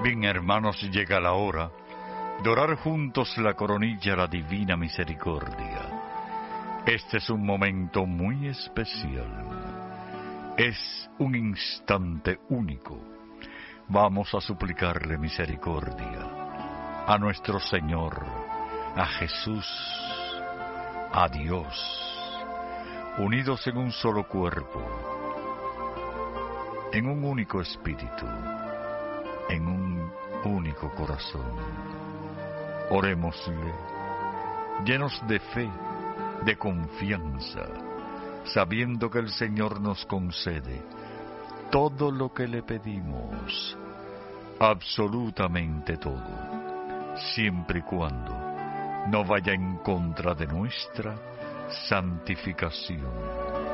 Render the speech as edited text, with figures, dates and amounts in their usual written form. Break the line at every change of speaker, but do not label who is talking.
Bien, hermanos, llega la hora de orar juntos la coronilla a la divina misericordia. Este es un momento muy especial. Es un instante único. Vamos a suplicarle misericordia a nuestro Señor, a Jesús, a Dios, unidos en un solo cuerpo, en un único espíritu, en un único corazón. Orémosle, llenos de fe, de confianza, sabiendo que el Señor nos concede todo lo que le pedimos, absolutamente todo, siempre y cuando no vaya en contra de nuestra santificación.